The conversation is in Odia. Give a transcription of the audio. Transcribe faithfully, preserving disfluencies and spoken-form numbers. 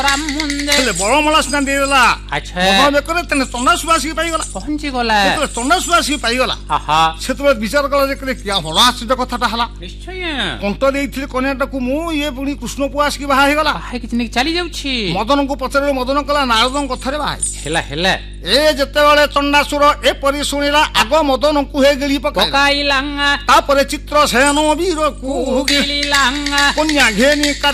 ରାମ ମୁଣ୍ଡେ ହେଲେ ବଳମଳା ସିନା ଦେଇଦେଲା ଆଚ୍ଛା ମଦନ ବେକରେ ତେଣେ ଚଣ୍ଡାଶୁର ଆସିକି ପାଇଗଲା। ପହଞ୍ଚି ଗଲା ଯେତେବେଳେ ଚଣ୍ଡାଶୁର ଆସିକି ପାଇଗଲା ଆହା ସେତେବେଳେ ବିଚାର କଲା ଯେ କିଏ ଭଲ ଆଶ୍ଚର୍ଯ୍ୟ କଥାଟା ହେଲା। ନିଶ୍ଚୟ କଣ୍ଟ ଦେଇଥିଲି କନ୍ୟାଟାକୁ ମୁଁ ଇଏ ପୁଣି କୃଷ୍ଣ ପୁଅ ଆସିକି ବାହା ହେଇଗଲା। ବାହା କିଛି ନେଇକି ଚାଲି ଯାଉଛି ମଦନଙ୍କୁ ପଚାରିଲେ ମଦନ କଲା ନାରଦଙ୍କ କଥାରେ ବାହା ହେଇଛି। ହେଲା ହେଲା ଏ ଯେତେବେଳେ ଚଣ୍ଡାଶୁର ଏପରି ଶୁଣିଲା ଆଗ ମଦନଙ୍କୁ ହେ ଗିଳି ପକାଇଲା ପକାଇଲାଙ୍ଗା ତାପରେ ଚିତ୍ରସେନ ବୀରକୁ କୁଗିଲିଲାଙ୍ଗା କନ୍ୟା ଘେନି